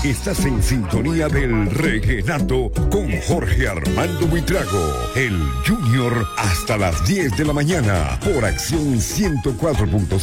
Estás en sintonía del Reguenato con Jorge Armando Buitrago, el Junior, hasta las 10 de la mañana, por Acción 104.5.